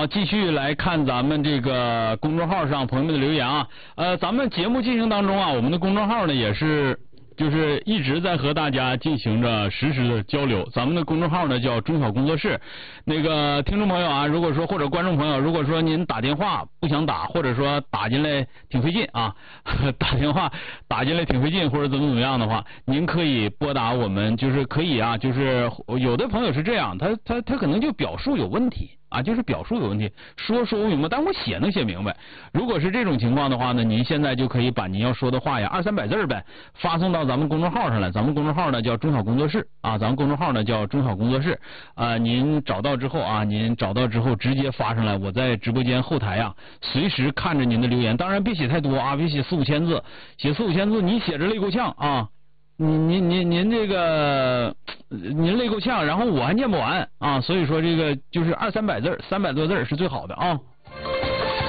好，继续来看咱们这个公众号上朋友们的留言啊。咱们节目进行当中啊，我们的公众号呢也是就是一直在和大家进行着实时的交流。咱们的公众号呢叫中小工作室。那个听众朋友啊，如果说或者观众朋友，如果说您打电话不想打，或者说打进来挺费劲啊，打电话打进来挺费劲，或者怎么样的话，您可以拨打我们，就是可以啊，就是有的朋友是这样，他可能就表述有问题。啊，就是表述有问题，说不明白，但我写能写明白。如果是这种情况的话呢，您现在就可以把您要说的话呀，200-300字呗，发送到咱们公众号上来。咱们公众号呢叫中小工作室啊，咱们公众号呢叫中小工作室。您找到之后啊，您找到之后直接发上来，我在直播间后台啊，随时看着您的留言。当然别写太多啊，别写4-5千字，写4-5千字你写着累够呛啊。您这个您累够呛，然后我还念不完啊，所以说这个就是200-300字，300多字是最好的啊。